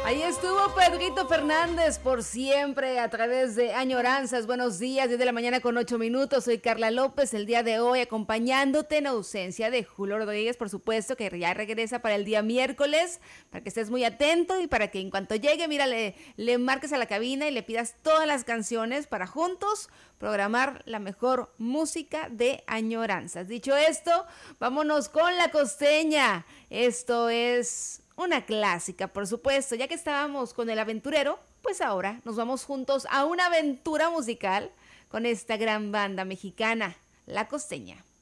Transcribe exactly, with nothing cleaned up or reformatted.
Ahí estuvo Pedrito Fernández por siempre a través de Añoranzas. Buenos días, diez de la mañana con ocho minutos. Soy Carla López, el día de hoy acompañándote en ausencia de Julio Rodríguez, por supuesto, que ya regresa para el día miércoles, para que estés muy atento y para que en cuanto llegue, mira, le, le marques a la cabina y le pidas todas las canciones para juntos programar la mejor música de Añoranzas. Dicho esto, vámonos con La Costeña. Esto es una clásica, por supuesto. Ya que estábamos con El Aventurero, pues ahora nos vamos juntos a una aventura musical con esta gran banda mexicana, La Costeña.